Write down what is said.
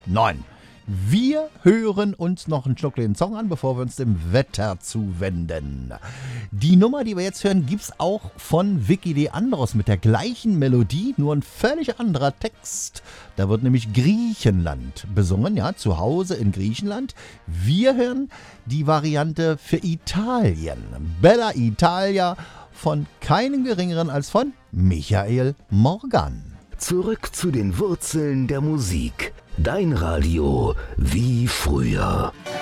Nein. Wir hören uns noch einen Schnuck den Song an, bevor wir uns dem Wetter zuwenden. Die Nummer, die wir jetzt hören, gibt's auch von Vicky Leandros mit der gleichen Melodie, nur ein völlig anderer Text. Da wird nämlich Griechenland besungen, ja, zu Hause in Griechenland. Wir hören die Variante für Italien. Bella Italia von keinem Geringeren als von Michael Morgan. Zurück zu den Wurzeln der Musik. Dein Radio wie früher.